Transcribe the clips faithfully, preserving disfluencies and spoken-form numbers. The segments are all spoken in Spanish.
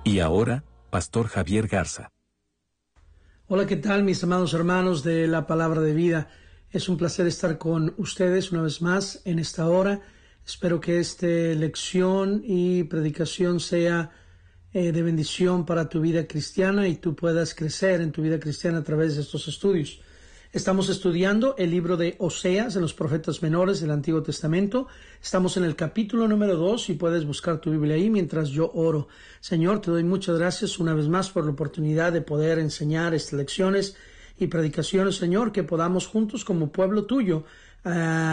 Y ahora, Pastor Javier Garza. Hola, ¿qué tal, mis amados hermanos de la Palabra de Vida? Es un placer estar con ustedes una vez más en esta hora. Espero que esta lección y predicación sea eh, de bendición para tu vida cristiana y tú puedas crecer en tu vida cristiana a través de estos estudios. Estamos estudiando el libro de Oseas, de los profetas menores del Antiguo Testamento. Estamos en el capítulo número dos y puedes buscar tu Biblia ahí mientras yo oro. Señor, te doy muchas gracias una vez más por la oportunidad de poder enseñar estas lecciones y predicaciones, Señor, que podamos juntos como pueblo tuyo uh,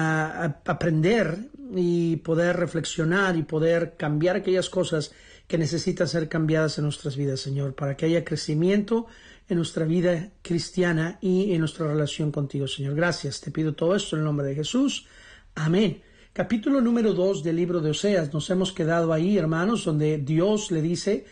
aprender y poder reflexionar y poder cambiar aquellas cosas que necesitan ser cambiadas en nuestras vidas, Señor, para que haya crecimiento en nuestra vida cristiana y en nuestra relación contigo, Señor. Gracias. Te pido todo esto en el nombre de Jesús. Amén. Capítulo número dos del libro de Oseas. Nos hemos quedado ahí, hermanos, donde Dios le dice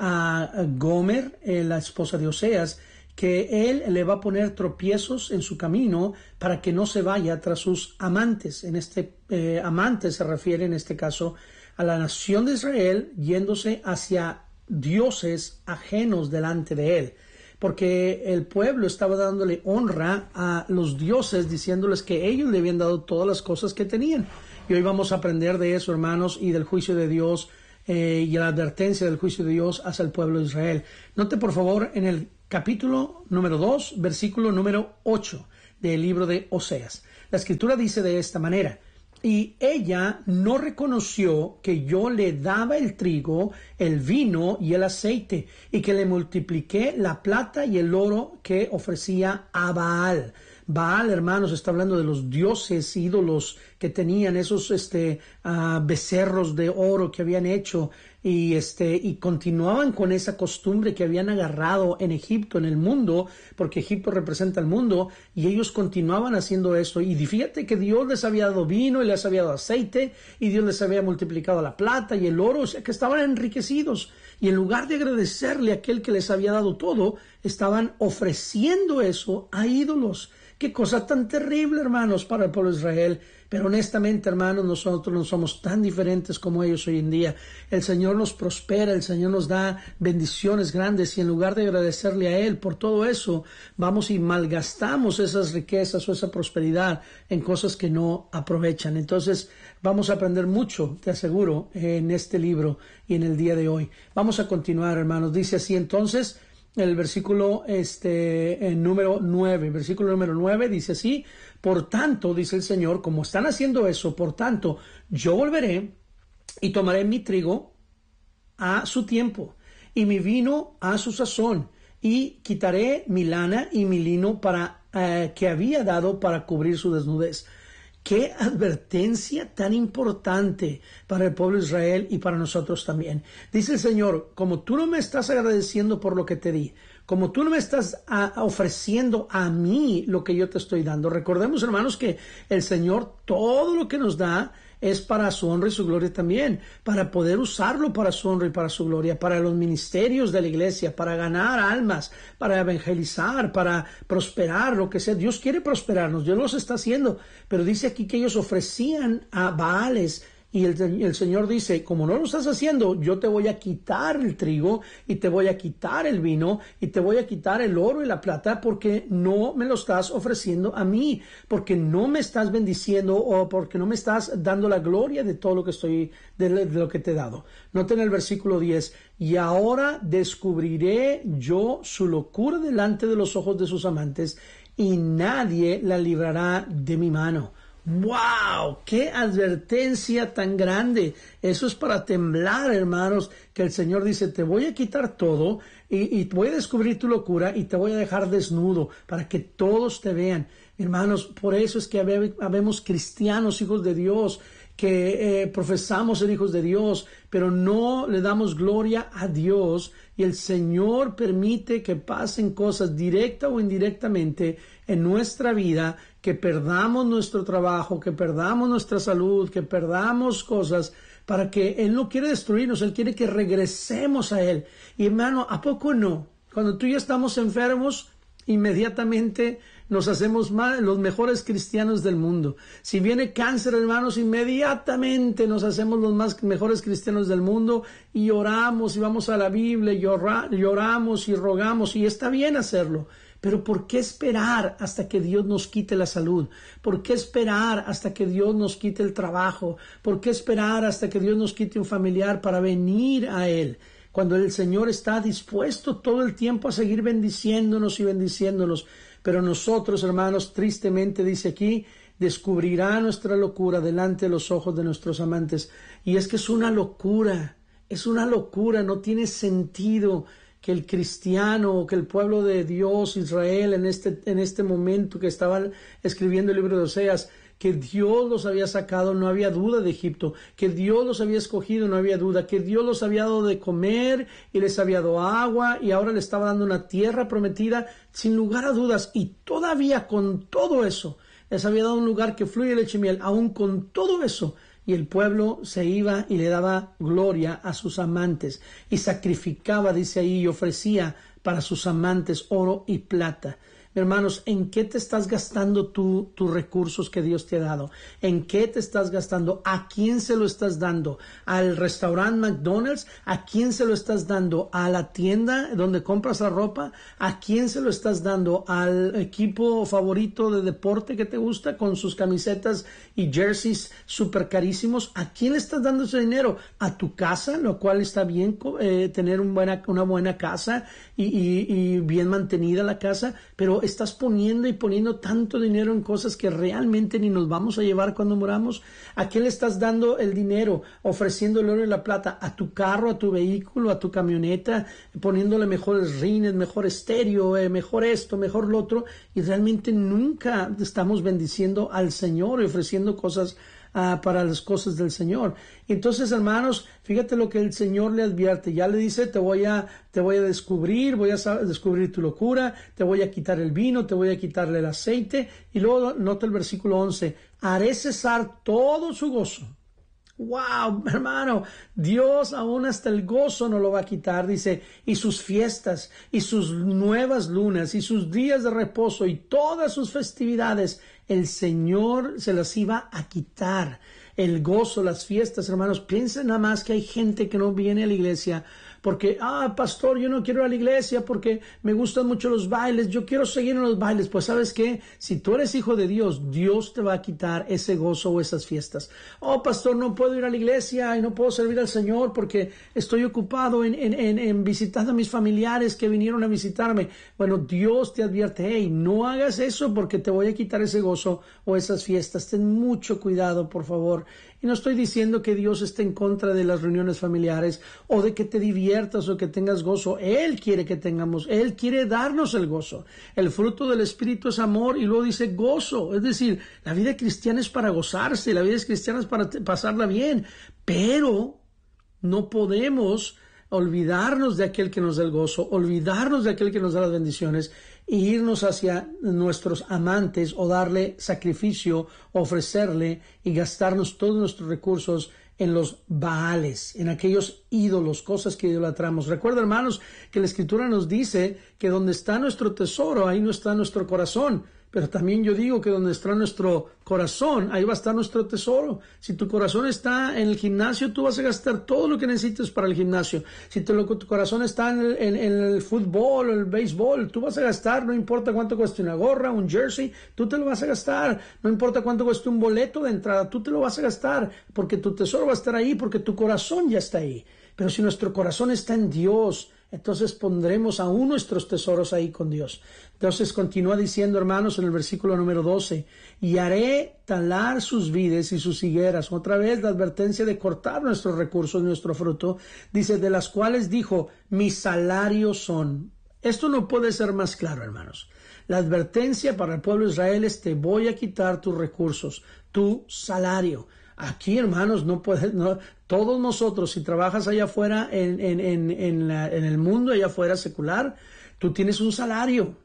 a Gomer, eh, la esposa de Oseas, que él le va a poner tropiezos en su camino para que no se vaya tras sus amantes. En este eh, amante se refiere en este caso a la nación de Israel yéndose hacia dioses ajenos delante de él, porque el pueblo estaba dándole honra a los dioses, diciéndoles que ellos le habían dado todas las cosas que tenían. Y hoy vamos a aprender de eso, hermanos, y del juicio de Dios eh, y la advertencia del juicio de Dios hacia el pueblo de Israel. Note, por favor, en el capítulo número dos, versículo número ocho del libro de Oseas. La escritura dice de esta manera: y ella no reconoció que yo le daba el trigo, el vino y el aceite, y que le multipliqué la plata y el oro que ofrecía a Baal. Baal, hermanos, está hablando de los dioses ídolos que tenían, esos este, uh, becerros de oro que habían hecho y, este, y continuaban con esa costumbre que habían agarrado en Egipto, en el mundo, porque Egipto representa el mundo, y ellos continuaban haciendo esto. Y fíjate que Dios les había dado vino y les había dado aceite, y Dios les había multiplicado la plata y el oro, o sea que estaban enriquecidos. Y en lugar de agradecerle a aquel que les había dado todo, estaban ofreciendo eso a ídolos. Qué cosa tan terrible, hermanos, para el pueblo de Israel. Pero honestamente, hermanos, nosotros no somos tan diferentes como ellos hoy en día. El Señor nos prospera, el Señor nos da bendiciones grandes, y en lugar de agradecerle a Él por todo eso, vamos y malgastamos esas riquezas o esa prosperidad en cosas que no aprovechan. Entonces, vamos a aprender mucho, te aseguro, en este libro y en el día de hoy. Vamos a continuar, hermanos. Dice así entonces el versículo este, el número nueve, versículo número nueve dice así: por tanto, dice el Señor, como están haciendo eso, por tanto, yo volveré y tomaré mi trigo a su tiempo y mi vino a su sazón, y quitaré mi lana y mi lino para eh, que había dado para cubrir su desnudez. Qué advertencia tan importante para el pueblo de Israel y para nosotros también. Dice el Señor: como tú no me estás agradeciendo por lo que te di, como tú no me estás a, a ofreciendo a mí lo que yo te estoy dando. Recordemos, hermanos, que el Señor todo lo que nos da es para su honra y su gloria también, para poder usarlo para su honra y para su gloria, para los ministerios de la iglesia, para ganar almas, para evangelizar, para prosperar, lo que sea. Dios quiere prosperarnos, Dios los está haciendo, pero dice aquí que ellos ofrecían a Baales. Y el, el Señor dice: como no lo estás haciendo, yo te voy a quitar el trigo y te voy a quitar el vino y te voy a quitar el oro y la plata, porque no me lo estás ofreciendo a mí, porque no me estás bendiciendo o porque no me estás dando la gloria de todo lo que estoy, de, de lo que te he dado. Noten el versículo diez: y ahora descubriré yo su locura delante de los ojos de sus amantes, y nadie la librará de mi mano. ¡Wow! ¡Qué advertencia tan grande! Eso es para temblar, hermanos, que el Señor dice: te voy a quitar todo y, y voy a descubrir tu locura y te voy a dejar desnudo para que todos te vean. Hermanos, por eso es que habemos cristianos, hijos de Dios, que eh, profesamos ser hijos de Dios, pero no le damos gloria a Dios, y el Señor permite que pasen cosas directa o indirectamente en nuestra vida, que perdamos nuestro trabajo, que perdamos nuestra salud, que perdamos cosas, para que Él no quiere destruirnos, Él quiere que regresemos a Él. Y hermano, ¿a poco no? Cuando tú y yo estamos enfermos, inmediatamente nos hacemos más, los mejores cristianos del mundo. Si viene cáncer, hermanos, inmediatamente nos hacemos los más mejores cristianos del mundo y oramos y vamos a la Biblia y llora, lloramos y rogamos, y está bien hacerlo. Pero ¿por qué esperar hasta que Dios nos quite la salud? ¿Por qué esperar hasta que Dios nos quite el trabajo? ¿Por qué esperar hasta que Dios nos quite un familiar para venir a Él? Cuando el Señor está dispuesto todo el tiempo a seguir bendiciéndonos y bendiciéndonos. Pero nosotros, hermanos, tristemente dice aquí, descubrirá nuestra locura delante de los ojos de nuestros amantes. Y es que es una locura, es una locura, no tiene sentido que el cristiano o que el pueblo de Dios, Israel, en este, en este momento que estaban escribiendo el libro de Oseas, que Dios los había sacado, no había duda de Egipto, que Dios los había escogido, no había duda, que Dios los había dado de comer y les había dado agua y ahora les estaba dando una tierra prometida, sin lugar a dudas, y todavía con todo eso, les había dado un lugar que fluye leche y miel, aún con todo eso, y el pueblo se iba y le daba gloria a sus amantes y sacrificaba, dice ahí, y ofrecía para sus amantes oro y plata. Hermanos, ¿en qué te estás gastando tú tus recursos que Dios te ha dado? ¿En qué te estás gastando? ¿A quién se lo estás dando? ¿Al restaurante McDonald's? ¿A quién se lo estás dando? ¿A la tienda donde compras la ropa? ¿A quién se lo estás dando? ¿Al equipo favorito de deporte que te gusta con sus camisetas y jerseys súper carísimos? ¿A quién le estás dando ese dinero? ¿A tu casa? Lo cual está bien eh, tener un buena, una buena casa y, y, y bien mantenida la casa, pero estás poniendo y poniendo tanto dinero en cosas que realmente ni nos vamos a llevar cuando muramos. ¿A quién le estás dando el dinero? Ofreciendo el oro y la plata. ¿A tu carro, a tu vehículo, a tu camioneta? Poniéndole mejores rines, mejor estéreo, eh, mejor esto, mejor lo otro. Y realmente nunca estamos bendiciendo al Señor y ofreciendo cosas Uh, para las cosas del Señor. Entonces, hermanos, fíjate lo que el Señor le advierte. Ya le dice, te voy a, te voy a descubrir, voy a descubrir tu locura, te voy a quitar el vino, te voy a quitarle el aceite. Y luego nota el versículo once, haré cesar todo su gozo. Wow, hermano, Dios aún hasta el gozo no lo va a quitar, dice, y sus fiestas, y sus nuevas lunas, y sus días de reposo, y todas sus festividades, el Señor se las iba a quitar. El gozo, las fiestas, hermanos, piensen nada más que hay gente que no viene a la iglesia porque, ah, pastor, yo no quiero ir a la iglesia porque me gustan mucho los bailes, yo quiero seguir en los bailes. Pues, ¿sabes qué? Si tú eres hijo de Dios, Dios te va a quitar ese gozo o esas fiestas. Oh, pastor, no puedo ir a la iglesia y no puedo servir al Señor porque estoy ocupado en, en, en, en visitar a mis familiares que vinieron a visitarme. Bueno, Dios te advierte, hey, no hagas eso porque te voy a quitar ese gozo o esas fiestas. Ten mucho cuidado, por favor. Y no estoy diciendo que Dios esté en contra de las reuniones familiares o de que te diviertas o que tengas gozo. Él quiere que tengamos, Él quiere darnos el gozo. El fruto del Espíritu es amor y luego dice gozo. Es decir, la vida cristiana es para gozarse, la vida cristiana es para pasarla bien, pero no podemos olvidarnos de aquel que nos da el gozo, olvidarnos de aquel que nos da las bendiciones e irnos hacia nuestros amantes o darle sacrificio, ofrecerle y gastarnos todos nuestros recursos en los Baales, en aquellos ídolos, cosas que idolatramos. Recuerda, hermanos, que la Escritura nos dice que donde está nuestro tesoro, ahí no está nuestro corazón. Pero también yo digo que donde está nuestro corazón, ahí va a estar nuestro tesoro. Si tu corazón está en el gimnasio, tú vas a gastar todo lo que necesites para el gimnasio. Si tu, tu corazón está en el, en, en el fútbol o el béisbol, tú vas a gastar, no importa cuánto cueste una gorra, un jersey, tú te lo vas a gastar. No importa cuánto cueste un boleto de entrada, tú te lo vas a gastar, porque tu tesoro va a estar ahí, porque tu corazón ya está ahí. Pero si nuestro corazón está en Dios, entonces pondremos aún nuestros tesoros ahí con Dios. Entonces continúa diciendo, hermanos, en el versículo número doce, y haré talar sus vides y sus higueras. Otra vez la advertencia de cortar nuestros recursos, nuestro fruto. Dice, de las cuales dijo, mis salarios son. Esto no puede ser más claro, hermanos. La advertencia para el pueblo de Israel es, te voy a quitar tus recursos, tu salario. Aquí, hermanos, no puedes, no, todos nosotros, si trabajas allá afuera en, en, en, en, la, en el mundo allá afuera secular, tú tienes un salario.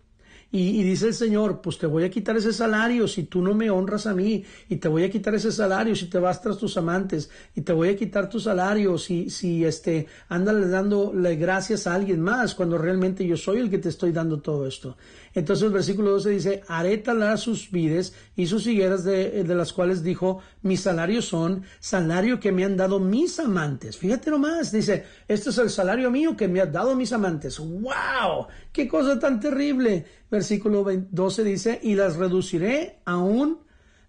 Y, y dice el Señor, pues te voy a quitar ese salario si tú no me honras a mí, y te voy a quitar ese salario si te vas tras tus amantes, y te voy a quitar tu salario si, si este, andas dándole gracias a alguien más, cuando realmente yo soy el que te estoy dando todo esto. Entonces el versículo doce dice, haré talar sus vides y sus higueras, de, de las cuales dijo, mis salarios son salario que me han dado mis amantes. Fíjate nomás, dice, este es el salario mío que me han dado mis amantes. ¡Wow! ¡Qué cosa tan terrible! Versículo doce dice, y las reduciré a un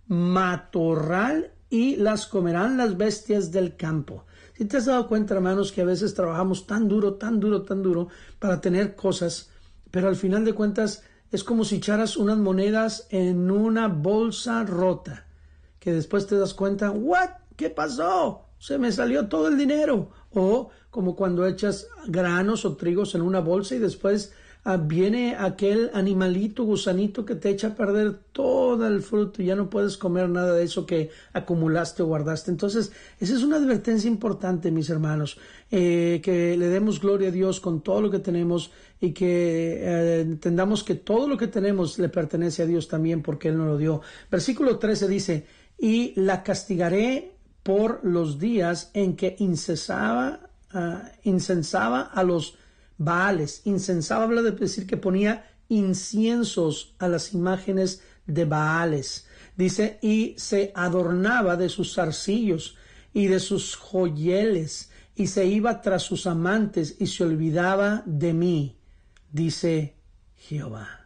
matorral y las comerán las bestias del campo. Si te has dado cuenta, hermanos, que a veces trabajamos tan duro, tan duro, tan duro para tener cosas, pero al final de cuentas es como si echaras unas monedas en una bolsa rota, que después te das cuenta, ¿what? ¿Qué pasó? Se me salió todo el dinero. O como cuando echas granos o trigos en una bolsa y después uh, viene aquel animalito, gusanito que te echa a perder todo el fruto y ya no puedes comer nada de eso que acumulaste o guardaste. Entonces, esa es una advertencia importante, mis hermanos, eh, que le demos gloria a Dios con todo lo que tenemos y que eh, entendamos que todo lo que tenemos le pertenece a Dios también porque Él nos lo dio. Versículo trece dice, y la castigaré por los días en que incesaba, uh, incensaba a los Baales. Incensaba habla de decir que ponía inciensos a las imágenes de Baales. Dice, y se adornaba de sus zarcillos y de sus joyeles, y se iba tras sus amantes y se olvidaba de mí, dice Jehová.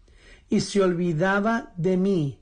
Y se olvidaba de mí,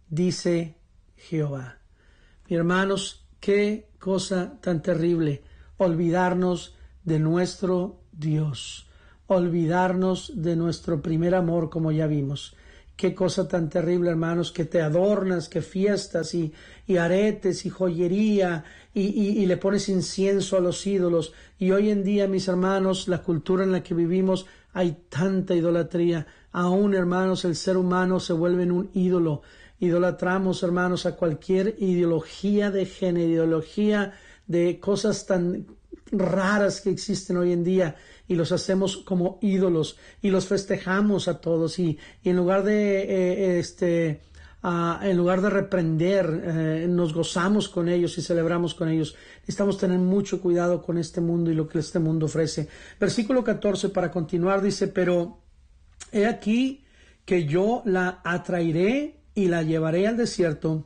dice Jehová. Mi hermanos, qué cosa tan terrible, olvidarnos de nuestro Dios, olvidarnos de nuestro primer amor, como ya vimos. Qué cosa tan terrible, hermanos, que te adornas, que fiestas y, y aretes y joyería y, y, y le pones incienso a los ídolos. Y hoy en día, mis hermanos, la cultura en la que vivimos, hay tanta idolatría. Aún, hermanos, el ser humano se vuelve en un ídolo. Idolatramos, hermanos, a cualquier ideología de género, ideología de cosas tan raras que existen hoy en día y los hacemos como ídolos y los festejamos a todos y, y en lugar de eh, este uh, en lugar de reprender eh, nos gozamos con ellos y celebramos con ellos. Necesitamos tener mucho cuidado con este mundo y lo que este mundo ofrece. Versículo catorce, para continuar, dice, pero he aquí que yo la atraeré y la llevaré al desierto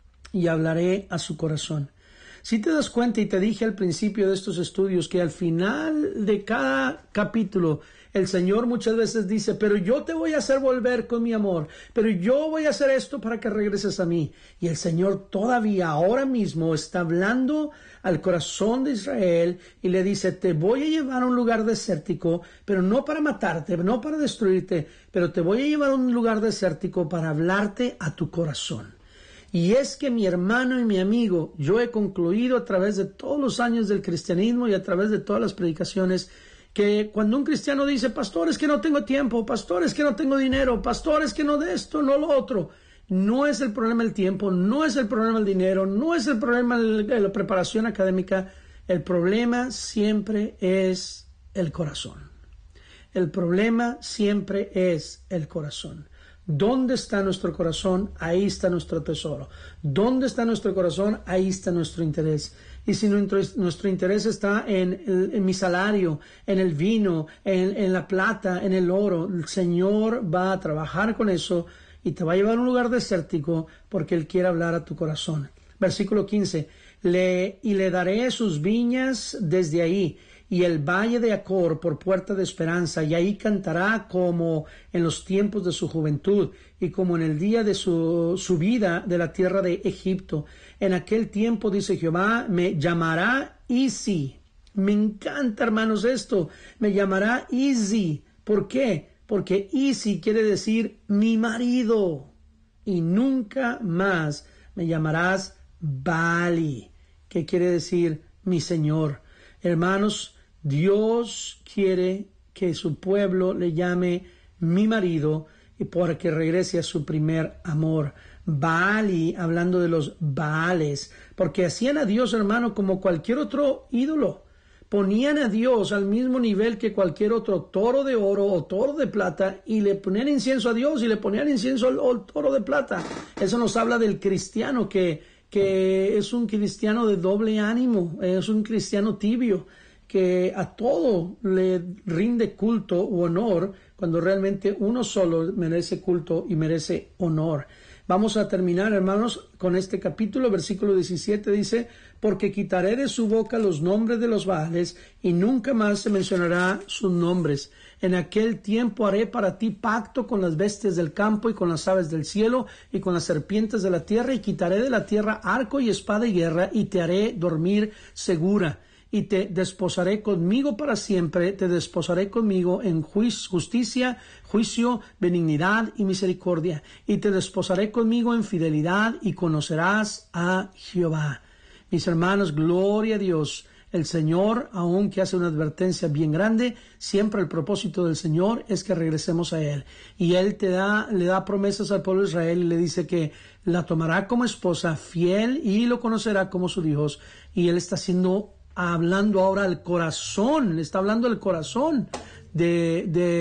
y hablaré a su corazón. Si te das cuenta, y te dije al principio de estos estudios que al final de cada capítulo el Señor muchas veces dice, pero yo te voy a hacer volver con mi amor, pero yo voy a hacer esto para que regreses a mí. Y el Señor todavía ahora mismo está hablando al corazón de Israel y le dice, te voy a llevar a un lugar desértico, pero no para matarte, no para destruirte, pero te voy a llevar a un lugar desértico para hablarte a tu corazón. Y es que mi hermano y mi amigo, yo he concluido a través de todos los años del cristianismo y a través de todas las predicaciones que cuando un cristiano dice, pastor, es que no tengo tiempo, pastor, es que no tengo dinero, pastor, es que no de esto, no lo otro, no es el problema el tiempo, no es el problema el dinero, no es el problema de la preparación académica, el problema siempre es el corazón. El problema siempre es el corazón. ¿Dónde está nuestro corazón? Ahí está nuestro tesoro. ¿Dónde está nuestro corazón? Ahí está nuestro interés. Y si nuestro, nuestro interés está en, el, en mi salario, en el vino, en, en la plata, en el oro, el Señor va a trabajar con eso y te va a llevar a un lugar desértico porque Él quiere hablar a tu corazón. Versículo quince. Le, y le daré sus viñas desde ahí, y el valle de Acor por puerta de esperanza, y ahí cantará como en los tiempos de su juventud, y como en el día de su subida de la tierra de Egipto. En aquel tiempo, dice Jehová, me llamará Isi. Me encanta, hermanos, esto. Me llamará Isi. ¿Por qué? Porque Isi quiere decir mi marido. Y nunca más me llamarás Bali, que quiere decir mi Señor. Hermanos, Dios quiere que su pueblo le llame mi marido y para que regrese a su primer amor. Baali, hablando de los Baales, porque hacían a Dios, hermano, como cualquier otro ídolo. ponían a Dios al mismo nivel que cualquier otro toro de oro o toro de plata y le ponían incienso a Dios y le ponían incienso al, al toro de plata. Eso nos habla del cristiano que, que es un cristiano de doble ánimo, es un cristiano tibio, que a todo le rinde culto u honor cuando realmente uno solo merece culto y merece honor. Vamos a terminar, hermanos, con este capítulo. Versículo diecisiete dice: porque quitaré de su boca los nombres de los Baales y nunca más se mencionará sus nombres. En aquel tiempo haré para ti pacto con las bestias del campo y con las aves del cielo y con las serpientes de la tierra, y quitaré de la tierra arco y espada y guerra, y te haré dormir segura. Y te desposaré conmigo para siempre, te desposaré conmigo en juicio, justicia, juicio, benignidad y misericordia. Y te desposaré conmigo en fidelidad, y conocerás a Jehová. Mis hermanos, gloria a Dios. El Señor, aunque hace una advertencia bien grande, siempre el propósito del Señor es que regresemos a Él. Y Él te da, le da promesas al pueblo de Israel y le dice que la tomará como esposa fiel y lo conocerá como su Dios. Y Él está haciendo hablando ahora al corazón, le está hablando al corazón de,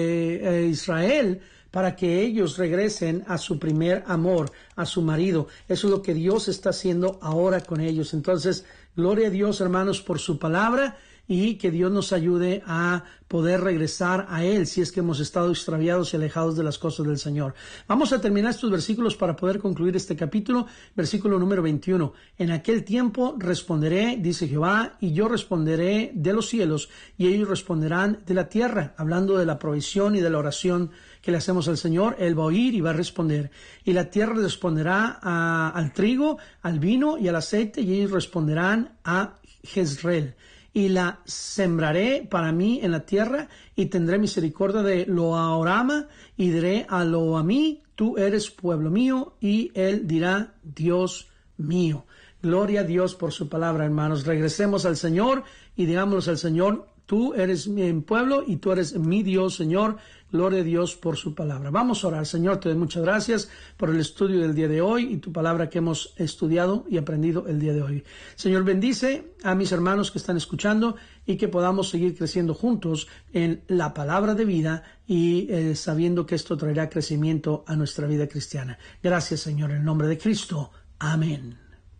de eh, Israel para que ellos regresen a su primer amor, a su marido. Eso es lo que Dios está haciendo ahora con ellos. Entonces, gloria a Dios, hermanos, por su palabra, y que Dios nos ayude a poder regresar a Él si es que hemos estado extraviados y alejados de las cosas del Señor. Vamos a terminar estos versículos para poder concluir este capítulo. Versículo número veintiuno. En aquel tiempo responderé, dice Jehová, y yo responderé de los cielos, y ellos responderán de la tierra. Hablando de la provisión y de la oración que le hacemos al Señor, Él va a oír y va a responder. Y la tierra responderá a, al trigo, al vino y al aceite, y ellos responderán a Jezreel. Y la sembraré para mí en la tierra, y tendré misericordia de Lo-Ahorama, y diré a Lo-Amí, tú eres pueblo mío, y él dirá, Dios mío. Gloria a Dios por su palabra, hermanos. Regresemos al Señor y digámosle al Señor: tú eres mi pueblo y tú eres mi Dios, Señor. Gloria a Dios por su palabra. Vamos a orar. Señor, te doy muchas gracias por el estudio del día de hoy y tu palabra que hemos estudiado y aprendido el día de hoy. Señor, bendice a mis hermanos que están escuchando y que podamos seguir creciendo juntos en la palabra de vida y eh, sabiendo que esto traerá crecimiento a nuestra vida cristiana. Gracias, Señor, en el nombre de Cristo. Amén.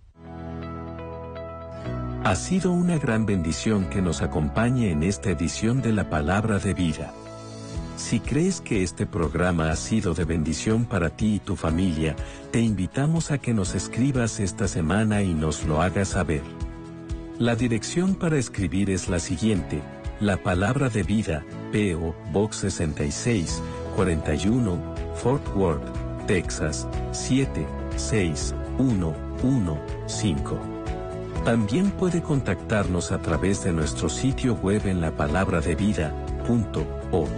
Ha sido una gran bendición que nos acompañe en esta edición de la Palabra de Vida. Si crees que este programa ha sido de bendición para ti y tu familia, te invitamos a que nos escribas esta semana y nos lo hagas saber. La dirección para escribir es la siguiente: La Palabra de Vida, P O Box sesenta y seis, cuarenta y uno, Fort Worth, Texas, siete seis uno uno cinco. También puede contactarnos a través de nuestro sitio web en la palabra de vida punto org.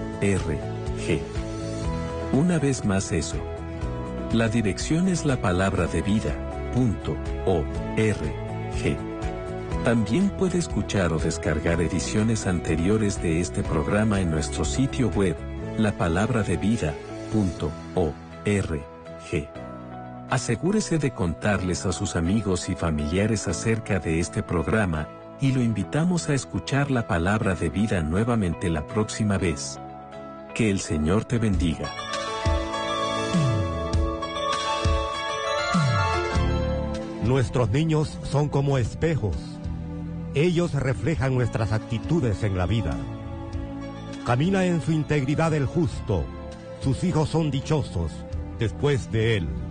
Una vez más eso. La dirección es la palabra de vida punto org. También puede escuchar o descargar ediciones anteriores de este programa en nuestro sitio web, la palabra de vida punto org. Asegúrese de contarles a sus amigos y familiares acerca de este programa, y lo invitamos a escuchar la palabra de vida nuevamente la próxima vez. Que el Señor te bendiga. Nuestros niños son como espejos. Ellos reflejan nuestras actitudes en la vida. Camina en su integridad el justo. Sus hijos son dichosos después de él.